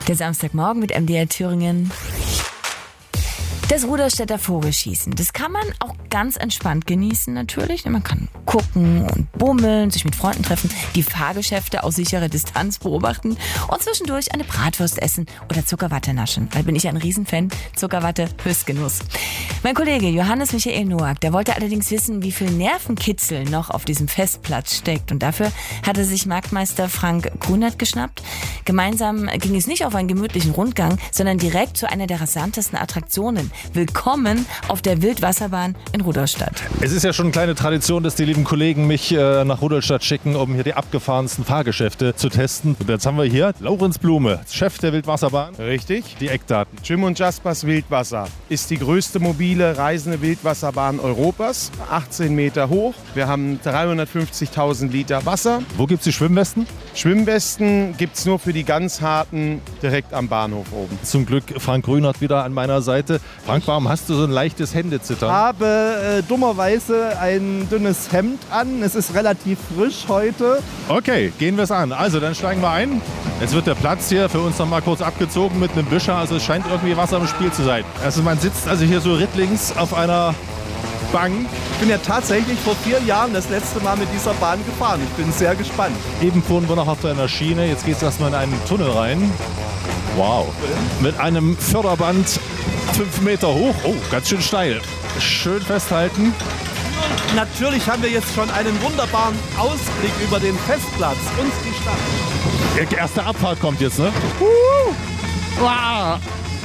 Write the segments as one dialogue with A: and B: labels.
A: Der Samstagmorgen mit MDR Thüringen. Das Ruderstädter Vogelschießen, das kann man auch ganz entspannt genießen natürlich. Man kann gucken und bummeln, sich mit Freunden treffen, die Fahrgeschäfte aus sicherer Distanz beobachten und zwischendurch eine Bratwurst essen oder Zuckerwatte naschen. Weil bin ich ein Riesenfan, Zuckerwatte, Höchstgenuss. Mein Kollege Johannes Michael Noack, der wollte allerdings wissen, wie viel Nervenkitzel noch auf diesem Festplatz steckt. Und dafür hatte sich Marktmeister Frank Grunert geschnappt. Gemeinsam ging es nicht auf einen gemütlichen Rundgang, sondern direkt zu einer der rasantesten Attraktionen. Willkommen auf der Wildwasserbahn in Rudolstadt.
B: Es ist ja schon eine kleine Tradition, dass die lieben Kollegen mich nach Rudolstadt schicken, um hier die abgefahrensten Fahrgeschäfte zu testen. Und jetzt haben wir hier Laurenz Blume, Chef der Wildwasserbahn.
C: Richtig.
B: Die Eckdaten.
C: Jim und Jaspers Wildwasser ist die größte mobile reisende Wildwasserbahn Europas. 18 Meter hoch. Wir haben 350.000 Liter Wasser.
B: Wo gibt es die Schwimmwesten?
C: Schwimmwesten gibt es nur für die ganz harten direkt am Bahnhof oben.
B: Zum Glück Frank Grunert wieder an meiner Seite. Frank, warum hast du so ein leichtes Händezittern?
D: Ich habe dummerweise ein dünnes Hemd an. Es ist relativ frisch heute.
B: Okay, gehen wir es an. Also, dann steigen wir ein. Jetzt wird der Platz hier für uns noch mal kurz abgezogen mit einem Büscher. Also es scheint irgendwie Wasser im Spiel zu sein. Also man sitzt also hier so rittlings auf einer Bank.
D: Ich bin ja tatsächlich vor 4 Jahren das letzte Mal mit dieser Bahn gefahren. Ich bin sehr gespannt.
B: Eben fuhren wir noch auf einer Schiene. Jetzt geht es erstmal in einen Tunnel rein. Wow. Mit einem Förderband 5 Meter hoch. Oh, ganz schön steil. Schön festhalten.
D: Natürlich haben wir jetzt schon einen wunderbaren Ausblick über den Festplatz und die Stadt.
B: Die erste Abfahrt kommt jetzt, ne? Wow.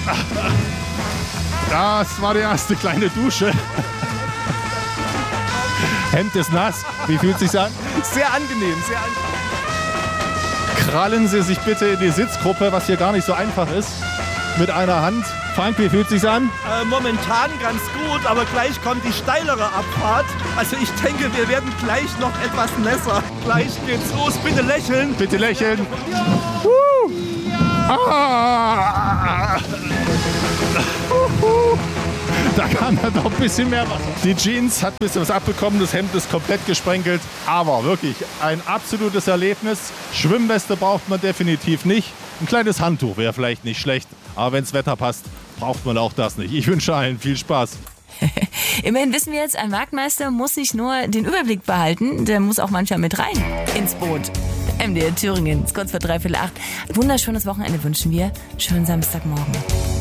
B: Das war die erste kleine Dusche. Hemd ist nass. Wie fühlt es sich an?
D: Sehr angenehm, sehr angenehm.
B: Krallen Sie sich bitte in die Sitzgruppe, was hier gar nicht so einfach ist. Mit einer Hand. Frank, wie fühlt es sich an?
D: Momentan ganz gut, aber gleich kommt die steilere Abfahrt. Also ich denke, wir werden gleich noch etwas nässer. Gleich geht's los. Bitte lächeln.
B: Bitte lächeln. Da kam dann noch ein bisschen mehr Wasser. Die Jeans hat ein bisschen was abbekommen, das Hemd ist komplett gesprenkelt. Aber wirklich ein absolutes Erlebnis. Schwimmweste braucht man definitiv nicht. Ein kleines Handtuch wäre vielleicht nicht schlecht. Aber wenn das Wetter passt, braucht man auch das nicht. Ich wünsche allen viel Spaß.
A: Immerhin wissen wir jetzt, ein Marktmeister muss nicht nur den Überblick behalten, der muss auch manchmal mit rein ins Boot. MDR Thüringen, kurz vor 7:45. Wunderschönes Wochenende wünschen wir. Schönen Samstagmorgen.